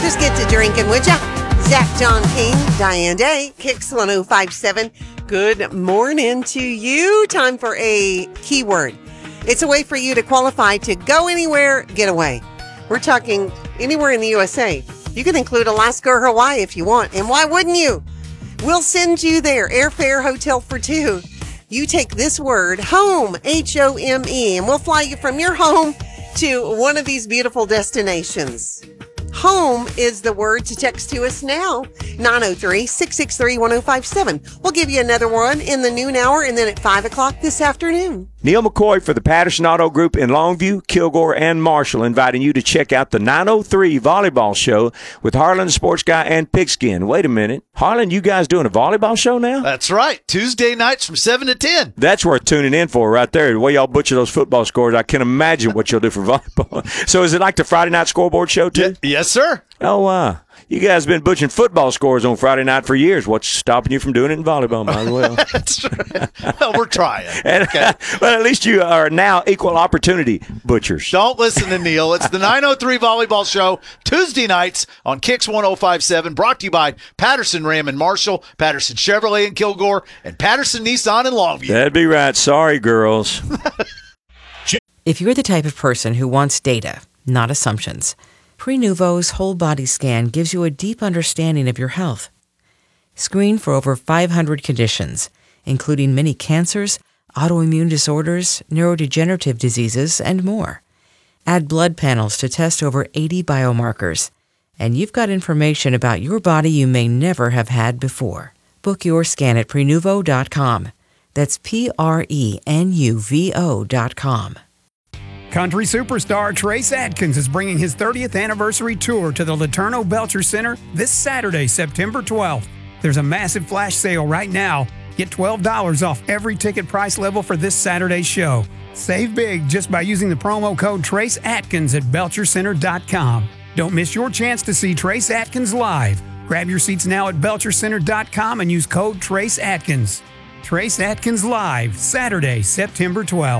Just get to drinking, would ya? Zach, John King, Diane Day, Kicks 1057. Good morning to you. Time for a keyword. It's a way for you to qualify to go anywhere, get away. We're talking anywhere in the USA. You can include Alaska or Hawaii if you want. And why wouldn't you? We'll send you there. Airfare, hotel for two. You take this word, home, H-O-M-E, and we'll fly you from your home to one of these beautiful destinations. Home is the word to text to us now, 903-663-1057. We'll give you another one in the noon hour and then at 5 o'clock this afternoon. Neil McCoy for the Patterson Auto Group in Longview, Kilgore, and Marshall, inviting you to check out the 903 Volleyball Show with Harlan, Sports Guy, and Pigskin. Wait a minute. Harlan, you guys doing a volleyball show now? That's right. Tuesday nights from 7 to 10. That's worth tuning in for right there. The way y'all butcher those football scores, I can imagine what you'll do for volleyball. So is it like the Friday night scoreboard show, too? Yes, sir. Oh, wow. You guys been butchering football scores on Friday night for years. What's stopping you from doing it in volleyball, might as well? That's right. Well, we're trying. Okay. But at least you are now equal opportunity butchers. Don't listen to Neil. It's the 903 Volleyball Show, Tuesday nights on Kicks 1057, brought to you by Patterson Ram in Marshall, Patterson Chevrolet in Kilgore, and Patterson Nissan in Longview. That'd be right. Sorry, girls. If you're the type of person who wants data, not assumptions, Prenuvo's whole body scan gives you a deep understanding of your health. Screen for over 500 conditions, including many cancers, autoimmune disorders, neurodegenerative diseases, and more. Add blood panels to test over 80 biomarkers, and you've got information about your body you may never have had before. Book your scan at Prenuvo.com. That's Prenuvo.com. Country superstar Trace Adkins is bringing his 30th anniversary tour to the Laterno Belcher Center this Saturday, September 12th. There's a massive flash sale right now. Get $12 off every ticket price level for this Saturday's show. Save big just by using the promo code Trace Atkins at BelcherCenter.com. Don't miss your chance to see Trace Atkins live. Grab your seats now at BelcherCenter.com and use code Trace Atkins. Trace Atkins live, Saturday, September 12th.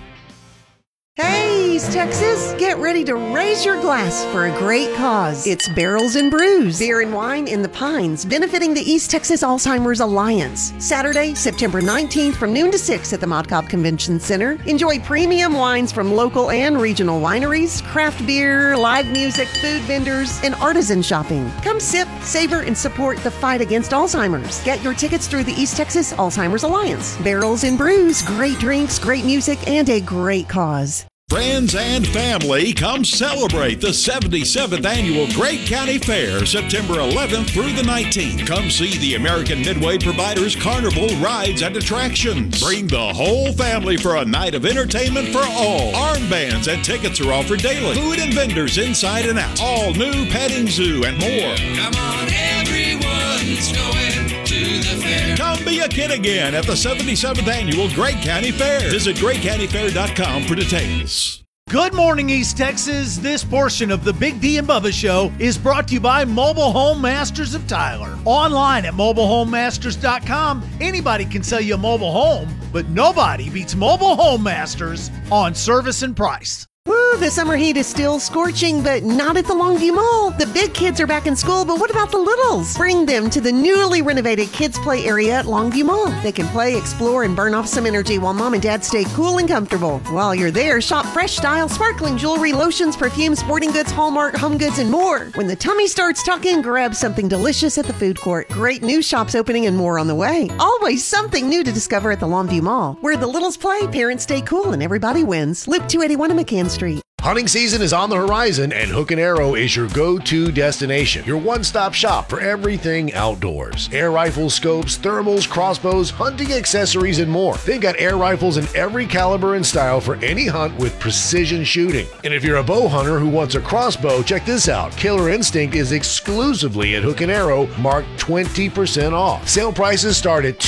Hey, East Texas, get ready to raise your glass for a great cause. It's Barrels and Brews, beer and wine in the Pines, benefiting the East Texas Alzheimer's Alliance. Saturday, September 19th from noon to 6 at the Mott Cobb Convention Center. Enjoy premium wines from local and regional wineries, craft beer, live music, food vendors, and artisan shopping. Come sip, savor, and support the fight against Alzheimer's. Get your tickets through the East Texas Alzheimer's Alliance. Barrels and Brews, great drinks, great music, and a great cause. Friends and family, come celebrate the 77th Annual Great County Fair, September 11th through the 19th. Come see the American Midway Providers Carnival rides and attractions. Bring the whole family for a night of entertainment for all. Armbands and tickets are offered daily. Food and vendors inside and out. All new petting zoo and more. Come on, everyone's going to the fair. Come be a kid again at the 77th Annual Great County Fair. Visit GreatCountyFair.com for details. Good morning, East Texas. This portion of the Big D and Bubba Show is brought to you by Mobile Home Masters of Tyler. Online at MobileHomeMasters.com, anybody can sell you a mobile home, but nobody beats Mobile Home Masters on service and price. Woo, the summer heat is still scorching, but not at the Longview Mall. The big kids are back in school, but what about the littles? Bring them to the newly renovated kids' play area at Longview Mall. They can play, explore, and burn off some energy while mom and dad stay cool and comfortable. While you're there, shop fresh style, sparkling jewelry, lotions, perfumes, sporting goods, Hallmark, home goods, and more. When the tummy starts talking, grab something delicious at the food court. Great new shops opening and more on the way. Always something new to discover at the Longview Mall. Where the littles play, parents stay cool, and everybody wins. Loop 281 and McCann Street. Hunting season is on the horizon, and Hook & Arrow is your go-to destination. Your one-stop shop for everything outdoors. Air rifles, scopes, thermals, crossbows, hunting accessories, and more. They've got air rifles in every caliber and style for any hunt with precision shooting. And if you're a bow hunter who wants a crossbow, check this out. Killer Instinct is exclusively at Hook & Arrow, marked 20% off. Sale prices start at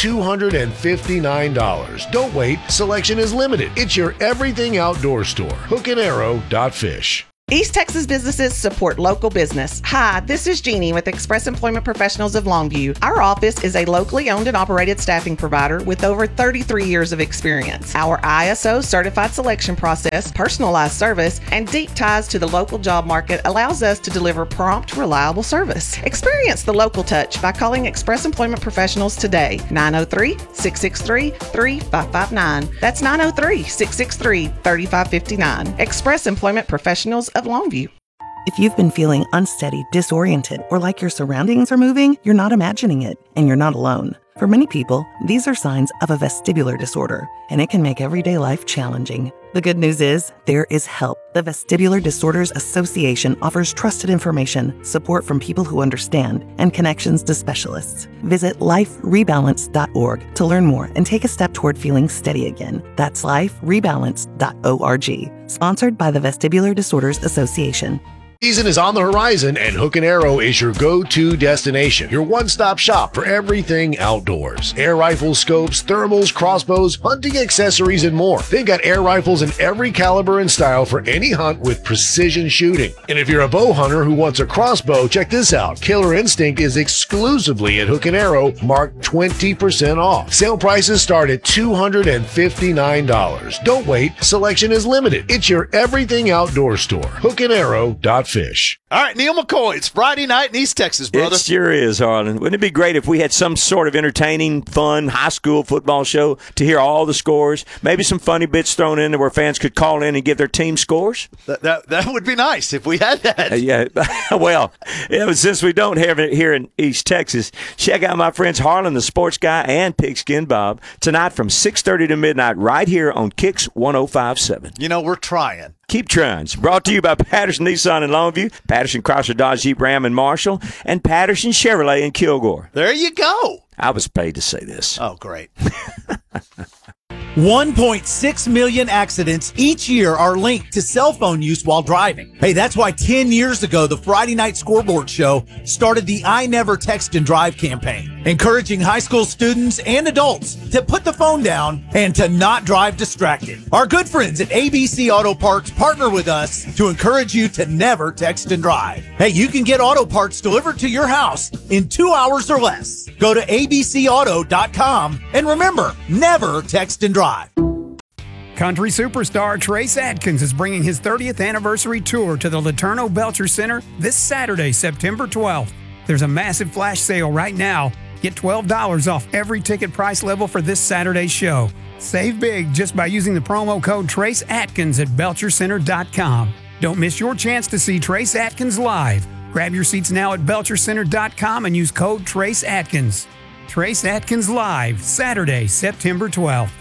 $259. Don't wait, selection is limited. It's your everything outdoor store. Hook & Arrow.fish. East Texas businesses support local business. Hi, this is Jeannie with Express Employment Professionals of Longview. Our office is a locally owned and operated staffing provider with over 33 years of experience. Our ISO certified selection process, personalized service, and deep ties to the local job market allows us to deliver prompt, reliable service. Experience the local touch by calling Express Employment Professionals today, 903-663-3559. That's 903-663-3559. Express Employment Professionals of Longview. If you've been feeling unsteady, disoriented, or like your surroundings are moving, you're not imagining it, and you're not alone. For many people, these are signs of a vestibular disorder, and it can make everyday life challenging. The good news is, there is help. The Vestibular Disorders Association offers trusted information, support from people who understand, and connections to specialists. Visit liferebalance.org to learn more and take a step toward feeling steady again. That's liferebalance.org. Sponsored by the Vestibular Disorders Association. Season is on the horizon, and Hook and Arrow is your go-to destination. Your one-stop shop for everything outdoors. Air rifles, scopes, thermals, crossbows, hunting accessories, and more. They've got air rifles in every caliber and style for any hunt with precision shooting. And if you're a bow hunter who wants a crossbow, check this out. Killer Instinct is exclusively at Hook and Arrow, marked 20% off. Sale prices start at $259. Don't wait. Selection is limited. It's your everything outdoor store. HookandArrow.fish. All right, Neil McCoy, it's Friday night in East Texas, brother. It sure is, Harlan. Wouldn't it be great if we had some sort of entertaining, fun, high school football show to hear all the scores? Maybe some funny bits thrown in there where fans could call in and give their team scores? That would be nice if we had that. Yeah, well, but since we don't have it here in East Texas, check out my friends Harlan, the sports guy, and Pigskin Bob tonight from 6:30 to midnight right here on Kicks 105.7. You know, we're trying. Keep trying. It's brought to you by Patterson Nissan in Longview, Patterson Chrysler Dodge Jeep Ram in Marshall, and Patterson Chevrolet in Kilgore. There you go. I was paid to say this. Oh, great. 1.6 million accidents each year are linked to cell phone use while driving. Hey, that's why 10 years ago, the Friday Night Scoreboard Show started the I Never Text and Drive campaign, encouraging high school students and adults to put the phone down and to not drive distracted. Our good friends at ABC Auto Parts partner with us to encourage you to never text and drive. Hey, you can get auto parts delivered to your house in 2 hours or less. Go to abcauto.com and remember, never text and drive. Country superstar Trace Adkins is bringing his 30th anniversary tour to the Laterno Belcher Center this Saturday, September 12th. There's a massive flash sale right now. Get $12 off every ticket price level for this Saturday's show. Save big just by using the promo code Trace Atkins at belchercenter.com. Don't miss your chance to see Trace Atkins live. Grab your seats now at belchercenter.com and use code Trace Atkins. Trace Atkins live, Saturday, September 12th.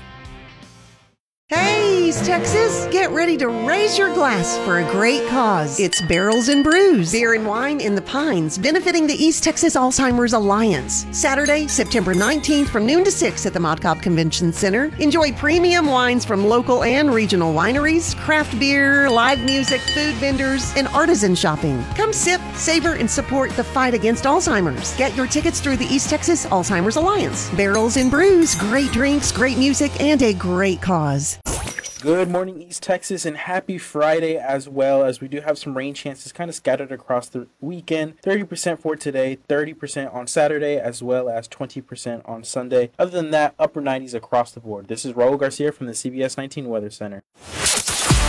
Hey, East Texas, get ready to raise your glass for a great cause. It's Barrels and Brews, beer and wine in the Pines, benefiting the East Texas Alzheimer's Alliance. Saturday, September 19th from noon to 6 at the Mott Cobb Convention Center. Enjoy premium wines from local and regional wineries, craft beer, live music, food vendors, and artisan shopping. Come sip, savor, and support the fight against Alzheimer's. Get your tickets through the East Texas Alzheimer's Alliance. Barrels and Brews, great drinks, great music, and a great cause. Good morning, East Texas, and happy Friday as well, as we do have some rain chances kind of scattered across the weekend. 30% for today, 30% on Saturday, as well as 20% on Sunday. Other than that, upper 90s across the board. This is Raul Garcia from the CBS 19 Weather Center.